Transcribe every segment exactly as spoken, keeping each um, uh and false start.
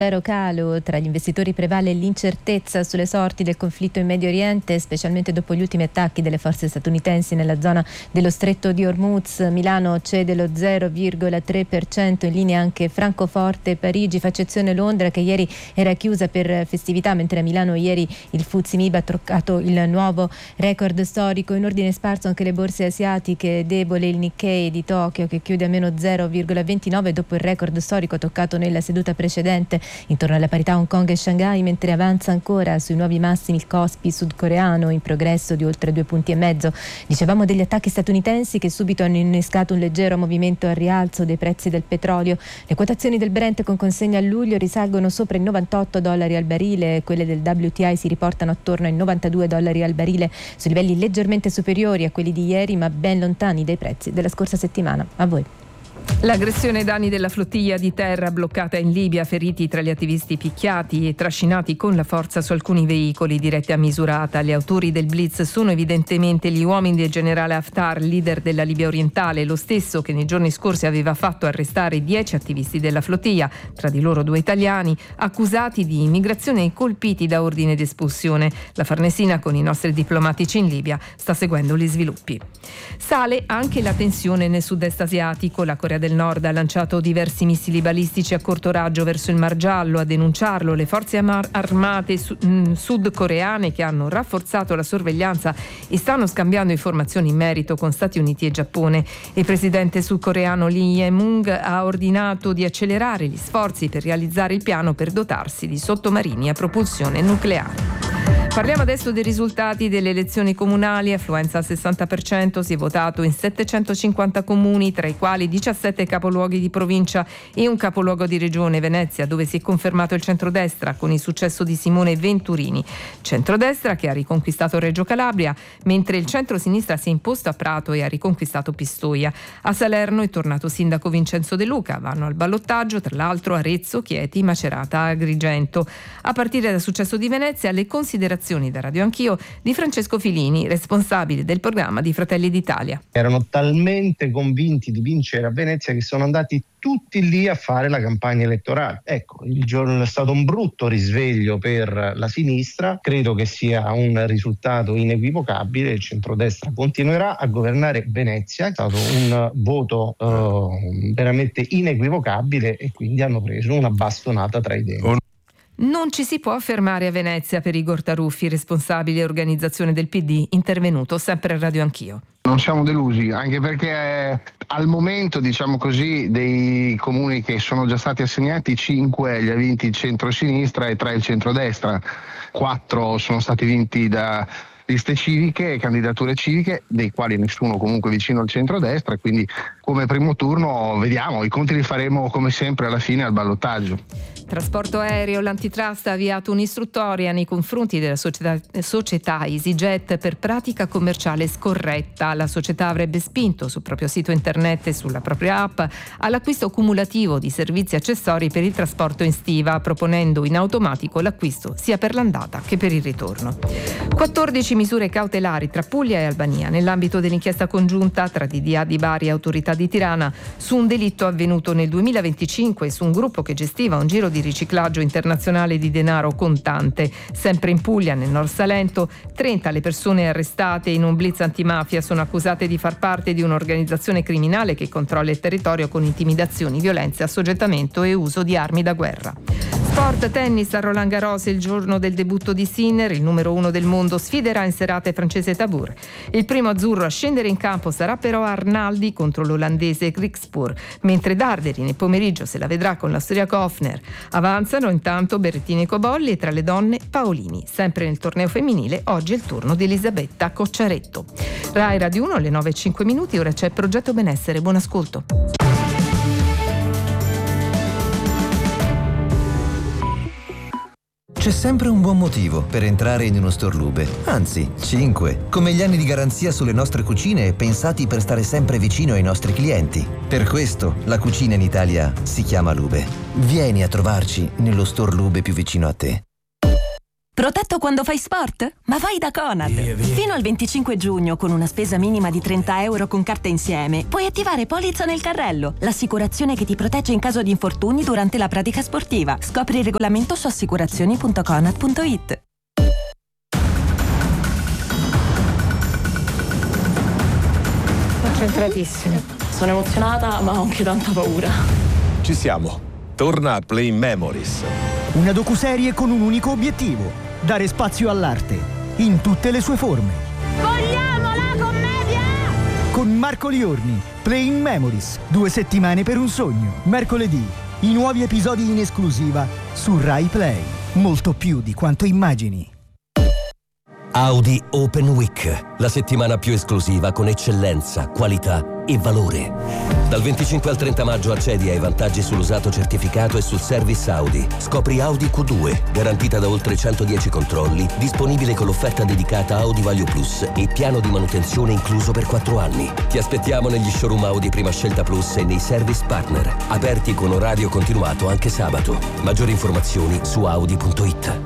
Calo. Tra gli investitori prevale l'incertezza sulle sorti del conflitto in Medio Oriente, specialmente dopo gli ultimi attacchi delle forze statunitensi nella zona dello Stretto di Hormuz. Milano cede lo zero virgola tre per cento, in linea anche Francoforte e Parigi, fa eccezione Londra che ieri era chiusa per festività, mentre a Milano ieri il Fuzzi Mib ha toccato il nuovo record storico. In ordine sparso anche le borse asiatiche, debole il Nikkei di Tokyo che chiude a meno zero virgola ventinove dopo il record storico toccato nella seduta precedente. Intorno alla parità Hong Kong e Shanghai, mentre avanza ancora sui nuovi massimi il Kospi sudcoreano in progresso di oltre due punti e mezzo. Dicevamo degli attacchi statunitensi che subito hanno innescato un leggero movimento al rialzo dei prezzi del petrolio. Le quotazioni del Brent con consegna a luglio risalgono sopra i novantotto dollari al barile, quelle del W T I si riportano attorno ai novantadue dollari al barile, su livelli leggermente superiori a quelli di ieri ma ben lontani dai prezzi della scorsa settimana. A voi. L'aggressione ai danni della flottiglia di terra bloccata in Libia, feriti tra gli attivisti picchiati e trascinati con la forza su alcuni veicoli diretti a Misurata. Gli autori del blitz sono evidentemente gli uomini del generale Haftar, leader della Libia orientale, lo stesso che nei giorni scorsi aveva fatto arrestare dieci attivisti della flottiglia, tra di loro due italiani, accusati di immigrazione e colpiti da ordine di espulsione. La Farnesina con i nostri diplomatici in Libia sta seguendo gli sviluppi. Sale anche la tensione nel sud-est asiatico. La Corea del Nord ha lanciato diversi missili balistici a corto raggio verso il Mar Giallo. A denunciarlo le forze armate sudcoreane, che hanno rafforzato la sorveglianza e stanno scambiando informazioni in merito con Stati Uniti e Giappone. Il presidente sudcoreano Lee Jae-myung ha ordinato di accelerare gli sforzi per realizzare il piano per dotarsi di sottomarini a propulsione nucleare. Parliamo adesso dei risultati delle elezioni comunali. Affluenza al sessanta per cento, si è votato in settecentocinquanta comuni, tra i quali diciassette capoluoghi di provincia e un capoluogo di regione, Venezia, dove si è confermato il centrodestra con il successo di Simone Venturini. Centrodestra che ha riconquistato Reggio Calabria, mentre il centrosinistra si è imposto a Prato e ha riconquistato Pistoia. A Salerno è tornato sindaco Vincenzo De Luca. Vanno al ballottaggio tra l'altro Arezzo, Chieti, Macerata, Agrigento. A partire dal successo di Venezia, le considerazioni da Radio Anch'io di Francesco Filini, responsabile del programma di Fratelli d'Italia. Erano talmente convinti di vincere a Venezia che sono andati tutti lì a fare la campagna elettorale. Ecco, il giorno è stato un brutto risveglio per la sinistra, credo che sia un risultato inequivocabile, il centrodestra continuerà a governare Venezia, è stato un voto eh, veramente inequivocabile e quindi hanno preso una bastonata tra i denti. Non ci si può fermare a Venezia per Igor Taruffi, responsabile organizzazione del P D, intervenuto sempre a Radio Anch'io. Non siamo delusi, anche perché eh, al momento, diciamo così, dei comuni che sono già stati assegnati, cinque li ha vinti il centro-sinistra e tre il centrodestra, quattro sono stati vinti da liste civiche e candidature civiche, dei quali nessuno comunque vicino al centrodestra, e quindi come primo turno vediamo, i conti li faremo come sempre alla fine al ballottaggio. Trasporto aereo, l'antitrust ha avviato un'istruttoria nei confronti della società, società EasyJet per pratica commerciale scorretta. La società avrebbe spinto sul proprio sito internet e sulla propria app all'acquisto cumulativo di servizi accessori per il trasporto in stiva, proponendo in automatico l'acquisto sia per l'andata che per il ritorno. quattordici misure cautelari tra Puglia e Albania nell'ambito dell'inchiesta congiunta tra D D A di Bari e autorità di Tirana su un delitto avvenuto nel duemilaventicinque su un gruppo che gestiva un giro di riciclaggio internazionale di denaro contante. Sempre in Puglia, nel Nord Salento, trenta le persone arrestate in un blitz antimafia sono accusate di far parte di un'organizzazione criminale che controlla il territorio con intimidazioni, violenze, assoggettamento e uso di armi da guerra. Sport, tennis a Roland Garros, il giorno del debutto di Sinner, il numero uno del mondo, sfiderà in serata il francese Tabur. Il primo azzurro a scendere in campo sarà però Arnaldi contro l'olandese Griekspoor, mentre Darderi nel pomeriggio se la vedrà con l'austriaco Hofner. Avanzano intanto Berrettini e Cobolli e tra le donne Paolini. Sempre nel torneo femminile oggi è il turno di Elisabetta Cocciaretto. Rai Radio uno alle nove e cinque minuti, ora c'è Progetto Benessere, buon ascolto. C'è sempre un buon motivo per entrare in uno store Lube, anzi cinque, come gli anni di garanzia sulle nostre cucine pensati per stare sempre vicino ai nostri clienti. Per questo la cucina in Italia si chiama Lube. Vieni a trovarci nello store Lube più vicino a te. Protetto quando fai sport? Ma vai da Conad! Fino al venticinque giugno, con una spesa minima di trenta euro con carta insieme, puoi attivare Polizza nel carrello, l'assicurazione che ti protegge in caso di infortuni durante la pratica sportiva. Scopri il regolamento su assicurazioni punto conad punto it. Concentratissimo. Sono emozionata, ma ho anche tanta paura. Ci siamo. Torna a Playing Memories. Una docuserie con un unico obiettivo: dare spazio all'arte, in tutte le sue forme. Vogliamo la commedia! Con Marco Liorni, Playing Memories, due settimane per un sogno. Mercoledì, i nuovi episodi in esclusiva su Rai Play. Molto più di quanto immagini. Audi Open Week, la settimana più esclusiva con eccellenza, qualità e valore. Dal venticinque al trenta maggio accedi ai vantaggi sull'usato certificato e sul service Audi. Scopri Audi Q due, garantita da oltre centodieci controlli, disponibile con l'offerta dedicata Audi Value Plus e piano di manutenzione incluso per quattro anni. Ti aspettiamo negli showroom Audi Prima Scelta Plus e nei service partner, aperti con orario continuato anche sabato. Maggiori informazioni su audi punto it.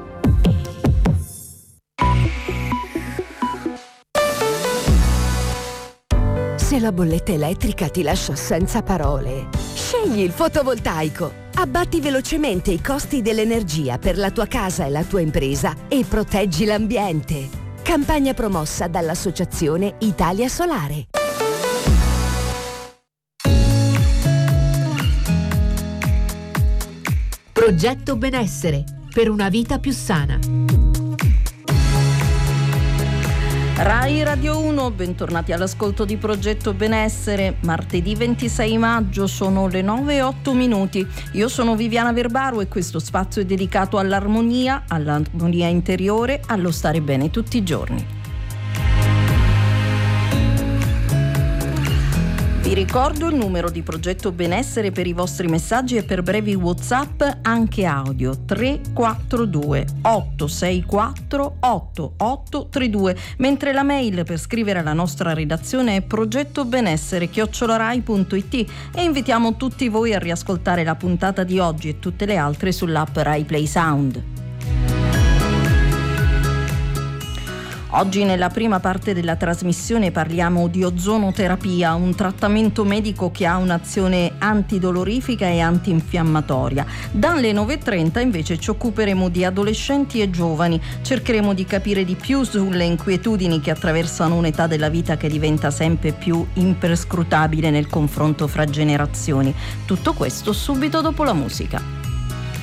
Se la bolletta elettrica ti lascia senza parole, scegli il fotovoltaico. Abbatti velocemente i costi dell'energia per la tua casa e la tua impresa e proteggi l'ambiente. Campagna promossa dall'Associazione Italia Solare. Progetto Benessere per una vita più sana. Rai Radio uno, bentornati all'ascolto di Progetto Benessere. Martedì ventisei maggio, sono le nove e otto minuti. Io sono Viviana Verbaro e questo spazio è dedicato all'armonia, all'armonia interiore, allo stare bene tutti i giorni. Vi ricordo il numero di Progetto Benessere per i vostri messaggi e per brevi WhatsApp anche audio: tre quattro due otto sei quattro otto otto tre due, mentre la mail per scrivere alla nostra redazione è progettobenessere chiocciola rai punto it e invitiamo tutti voi a riascoltare la puntata di oggi e tutte le altre sull'app Rai Play Sound. Oggi nella prima parte della trasmissione parliamo di ozonoterapia, un trattamento medico che ha un'azione antidolorifica e antinfiammatoria. Dalle nove e trenta invece ci occuperemo di adolescenti e giovani, cercheremo di capire di più sulle inquietudini che attraversano un'età della vita che diventa sempre più imperscrutabile nel confronto fra generazioni. Tutto questo subito dopo la musica.